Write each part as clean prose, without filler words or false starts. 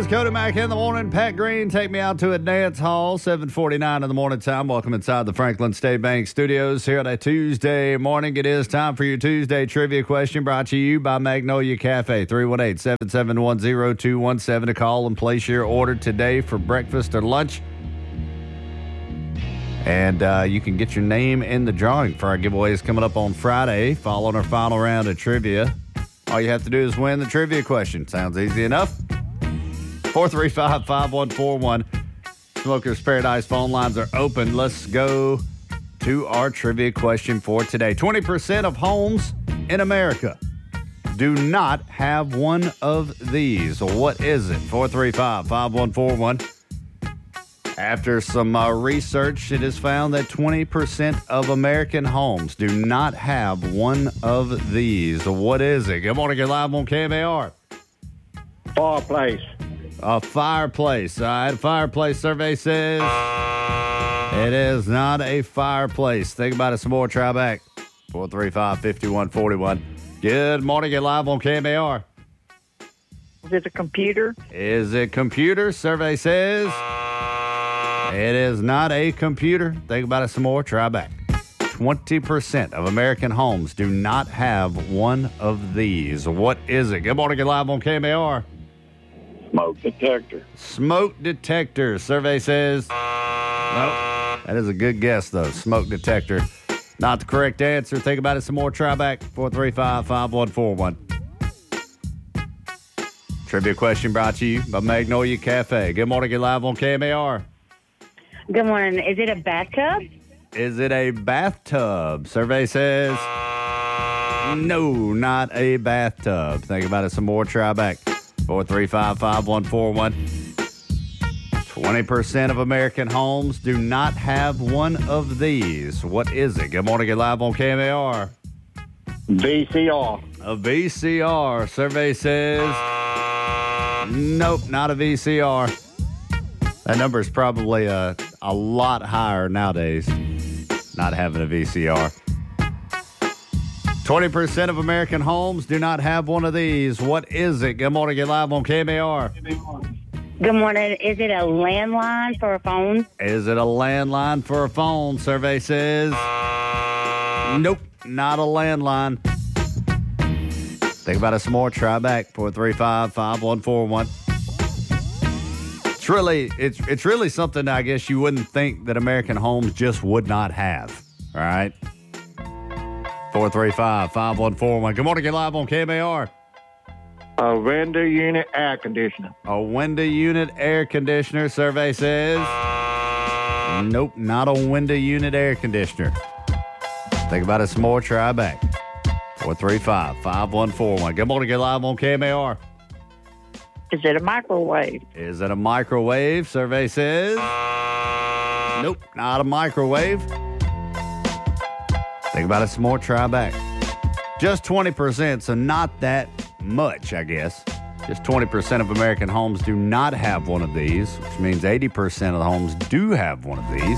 is Cody Mack in the morning. Pat Green, take me out to a dance hall. 7:49 in the morning time. Welcome inside the Franklin State Bank Studios here on a Tuesday morning. It is time for your Tuesday trivia question brought to you by Magnolia Cafe. 318-771-0217 to call and place your order today for breakfast or lunch. And you can get your name in the drawing for our giveaways coming up on Friday, following our final round of trivia. All you have to do is win the trivia question. Sounds easy enough. 435-5141. Smokers Paradise phone lines are open. Let's go to our trivia question for today. 20% of homes in America do not have one of these. What is it? 435-5141. After some research, it is found that 20% of American homes do not have one of these. What is it? Good morning, you're live on KMAR. Fireplace. A fireplace. All right, fireplace survey says it is not a fireplace. Think about it some more. Try back. 435-5141. Good morning, you're live on KMAR. Is it a computer? Is it computer? Survey says it is not a computer. Think about it some more. Try back. 20% of American homes do not have one of these. What is it? Good morning, you're live on KMAR. Smoke detector. Smoke detector. Survey says nope. That is a good guess, though. Smoke detector. Not the correct answer. Think about it some more. Try back. 435-5141. Trivia question brought to you by Magnolia Cafe. Good morning, you're live on KMAR. Good morning. Is it a bathtub? Is it a bathtub? Survey says no, not a bathtub. Think about it some more. Try back. 435-5141. 20% of American homes do not have one of these. What is it? Good morning, you're live on KMAR. VCR. A VCR. Survey says nope, not a VCR. That number is probably a lot higher nowadays, not having a VCR. 20% of American homes do not have one of these. What is it? Good morning, you're live on KMAR. Good morning. Is it a landline for a phone? Is it a landline for a phone? Survey says nope, not a landline. Think about it some more. Try back. 435-5141. It's really something I guess you wouldn't think that American homes just would not have. All right. 435-5141. Good morning, you're live on KMAR. A window unit air conditioner. A window unit air conditioner. Survey says nope, not a window unit air conditioner. Think about it some more. Try back. 435-5141. Good morning, you're live on KMAR. Is it a microwave? Is it a microwave? Survey says nope, not a microwave. Think about it some more. Try back. Just 20%, so not that much, I guess. Just 20% of American homes do not have one of these, which means 80% of the homes do have one of these.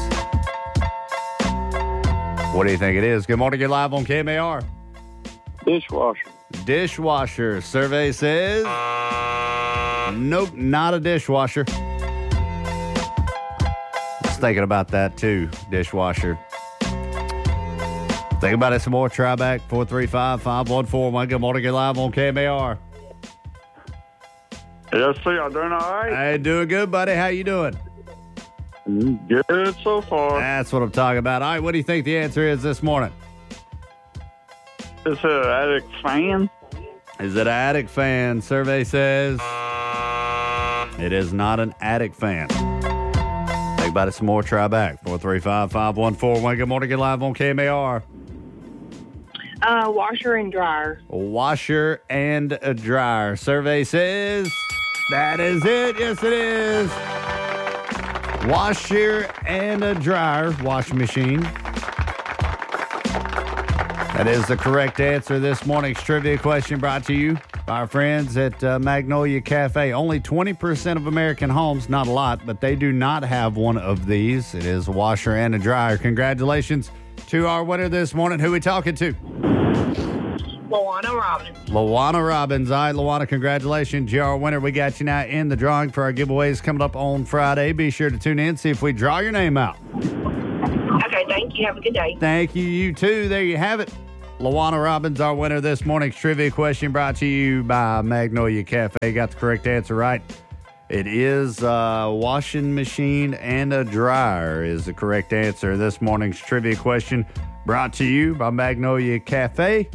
What do you think it is? Good morning, you're live on KMAR. Dishwasher. Dishwasher. Survey says nope, not a dishwasher. I was thinking about that too, dishwasher. Think about it some more. Try back. 435-5141. Good morning, you're live on KMAR. Yes, sir. I'm doing all right. Hey, doing good, buddy. How you doing? Good so far. That's what I'm talking about. All right, what do you think the answer is this morning? Is it an attic fan? Is it an attic fan? Survey says it is not an attic fan. Think about it some more. Try back. 435-5141. Good morning, you're live on KMAR. Washer and dryer. A washer and a dryer. Survey says that is it. Yes, it is. Washer and a dryer. Washing machine. That is the correct answer. This morning's trivia question brought to you by our friends at Magnolia Cafe. Only 20% of American homes, not a lot, but they do not have one of these. It is a washer and a dryer. Congratulations to our winner this morning. Who are we talking to? Luana Robbins. Luana Robbins. All right, Luana, congratulations. You're our winner. We got you now in the drawing for our giveaways coming up on Friday. Be sure to tune in, see if we draw your name out. Okay, thank you. Have a good day. Thank you. You too. There you have it. Luana Robbins, our winner this morning's trivia question, brought to you by Magnolia Cafe. Got the correct answer right. It is a washing machine and a dryer is the correct answer. This morning's trivia question brought to you by Magnolia Cafe.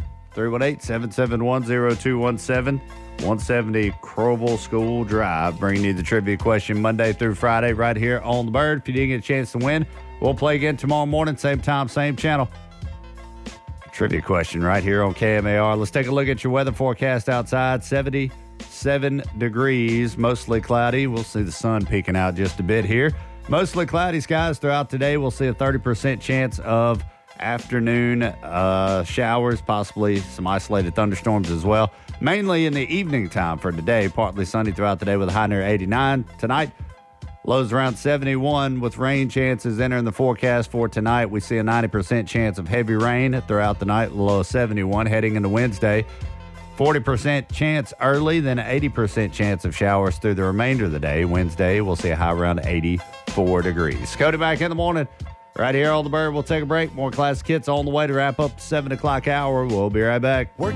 318-771-0217, 170 Crowell School Drive. Bringing you the trivia question Monday through Friday right here on The Bird. If you didn't get a chance to win, we'll play again tomorrow morning, same time, same channel. Trivia question right here on KMAR. Let's take a look at your weather forecast outside. 77 degrees, mostly cloudy. We'll see the sun peeking out just a bit here. Mostly cloudy skies throughout today. We'll see a 30% chance of afternoon showers, possibly some isolated thunderstorms as well. Mainly in the evening time for today. Partly sunny throughout the day with a high near 89. Tonight, lows around 71 with rain chances entering the forecast for tonight. We see a 90% chance of heavy rain throughout the night, low of 71 heading into Wednesday. 40% chance early, then 80% chance of showers through the remainder of the day. Wednesday, we'll see a high around 84 degrees. Cody back in the morning. Right here on The Bird, we'll take a break. More classic hits on the way to wrap up the 7 o'clock hour. We'll be right back.